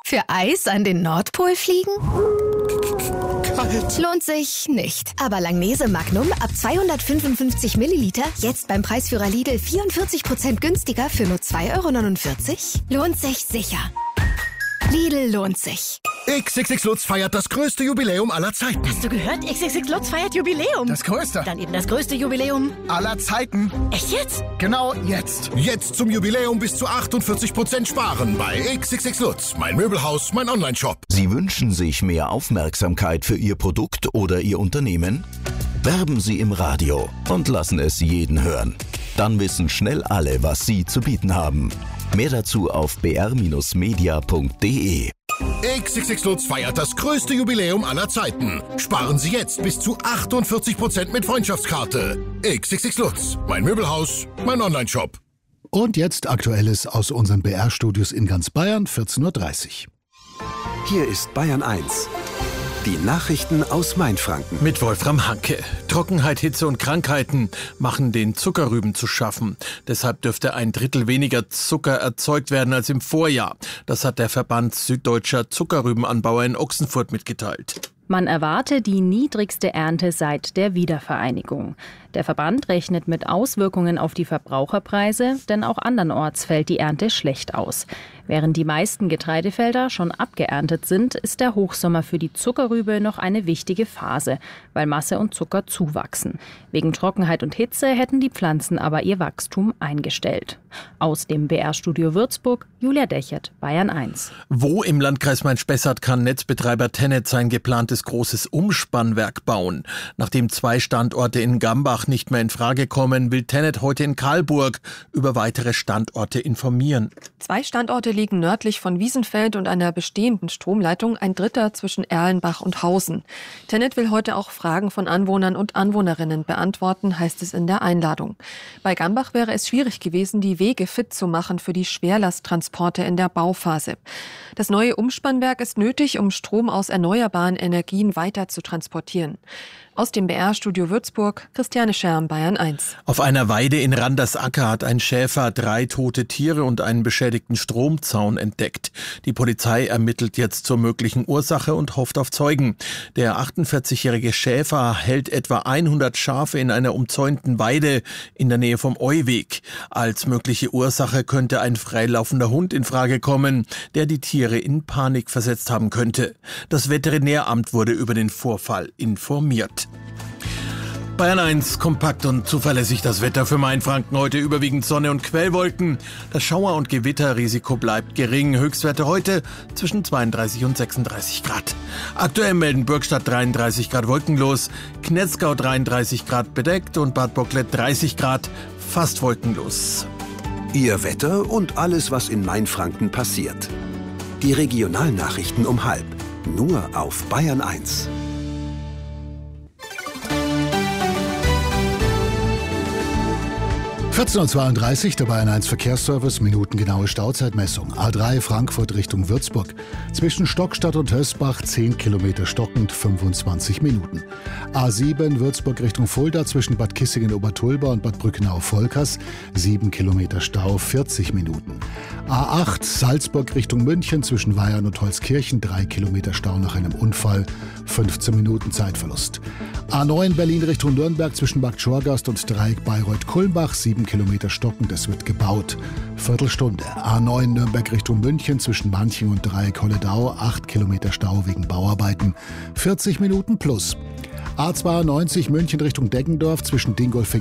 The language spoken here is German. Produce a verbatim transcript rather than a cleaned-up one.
Für Eis an den Nordpol fliegen? Kalt. Lohnt sich nicht. Aber Langnese Magnum ab zweihundertfünfundfünfzig Milliliter jetzt beim Preisführer Lidl vierundvierzig Prozent günstiger für nur zwei Euro neunundvierzig? Lohnt sich sicher. Lidl lohnt sich. X X X Lutz feiert das größte Jubiläum aller Zeiten. Hast du gehört? X X X Lutz feiert Jubiläum. Das größte. Dann eben das größte Jubiläum aller Zeiten. Echt jetzt? Genau jetzt. Jetzt zum Jubiläum bis zu achtundvierzig Prozent sparen bei X X X Lutz. Mein Möbelhaus, mein Onlineshop. Sie wünschen sich mehr Aufmerksamkeit für Ihr Produkt oder Ihr Unternehmen? Werben Sie im Radio und lassen es jeden hören. Dann wissen schnell alle, was Sie zu bieten haben. Mehr dazu auf b r Bindestrich media punkt d e. X X X Lutz feiert das größte Jubiläum aller Zeiten. Sparen Sie jetzt bis zu achtundvierzig Prozent mit Freundschaftskarte. X X X Lutz. Mein Möbelhaus, mein Onlineshop. Und jetzt Aktuelles aus unseren B R-Studios in ganz Bayern, vierzehn Uhr dreißig. Hier ist Bayern eins. Die Nachrichten aus Mainfranken. Mit Wolfram Hanke. Trockenheit, Hitze und Krankheiten machen den Zuckerrüben zu schaffen. Deshalb dürfte ein Drittel weniger Zucker erzeugt werden als im Vorjahr. Das hat der Verband Süddeutscher Zuckerrübenanbauer in Ochsenfurt mitgeteilt. Man erwarte die niedrigste Ernte seit der Wiedervereinigung. Der Verband rechnet mit Auswirkungen auf die Verbraucherpreise, denn auch andernorts fällt die Ernte schlecht aus. Während die meisten Getreidefelder schon abgeerntet sind, ist der Hochsommer für die Zuckerrübe noch eine wichtige Phase, weil Masse und Zucker zuwachsen. Wegen Trockenheit und Hitze hätten die Pflanzen aber ihr Wachstum eingestellt. Aus dem B R-Studio Würzburg, Julia Dechert, Bayern eins. Wo im Landkreis Main-Spessart kann Netzbetreiber Tennet sein geplantes großes Umspannwerk bauen? Nachdem zwei Standorte in Gambach nicht mehr in Frage kommen, will Tennet heute in Karlburg über weitere Standorte informieren. Zwei Standorte liegen nördlich von Wiesenfeld und einer bestehenden Stromleitung, ein dritter zwischen Erlenbach und Hausen. Tennet will heute auch Fragen von Anwohnern und Anwohnerinnen beantworten, heißt es in der Einladung. Bei Gambach wäre es schwierig gewesen, die Wege fit zu machen für die Schwerlasttransporte in der Bauphase. Das neue Umspannwerk ist nötig, um Strom aus erneuerbaren Energien weiter zu transportieren. Aus dem B R-Studio Würzburg, Christiane Scherm, Bayern eins. Auf einer Weide in Randersacker hat ein Schäfer drei tote Tiere und einen beschädigten Stromzaun entdeckt. Die Polizei ermittelt jetzt zur möglichen Ursache und hofft auf Zeugen. Der achtundvierzigjährige Schäfer hält etwa hundert Schafe in einer umzäunten Weide in der Nähe vom Euweg. Als mögliche Ursache könnte ein freilaufender Hund in Frage kommen, der die Tiere in Panik versetzt haben könnte. Das Veterinäramt wurde über den Vorfall informiert. Bayern eins, kompakt und zuverlässig das Wetter für Mainfranken. Heute überwiegend Sonne und Quellwolken. Das Schauer- und Gewitterrisiko bleibt gering. Höchstwerte heute zwischen zweiunddreißig und sechsunddreißig Grad. Aktuell melden Burgstadt dreiunddreißig Grad wolkenlos, Knetzgau dreiunddreißig Grad bedeckt und Bad Bocklet dreißig Grad fast wolkenlos. Ihr Wetter und alles, was in Mainfranken passiert. Die Regionalnachrichten um halb. Nur auf Bayern eins. vierzehn Uhr zweiunddreißig, der Bayern eins Verkehrsservice, minutengenaue Stauzeitmessung. A drei Frankfurt Richtung Würzburg. Zwischen Stockstadt und Hösbach zehn Kilometer stockend, fünfundzwanzig Minuten. A sieben Würzburg Richtung Fulda zwischen Bad Kissingen-Obertulba und Bad Brückenau-Volkers sieben Kilometer Stau, vierzig Minuten. A acht Salzburg Richtung München zwischen Weyern und Holzkirchen drei Kilometer Stau nach einem Unfall, fünfzehn Minuten Zeitverlust. A neun Berlin Richtung Nürnberg zwischen Bad Schorgast und Dreieck Bayreuth-Kulmbach sieben Kilometer stockend, es wird gebaut. Viertelstunde. A neun Nürnberg Richtung München zwischen Manching und Dreieck Holledau acht Kilometer Stau wegen Bauarbeiten, vierzig Minuten plus. A zweiundneunzig München Richtung Deggendorf zwischen Dingolfing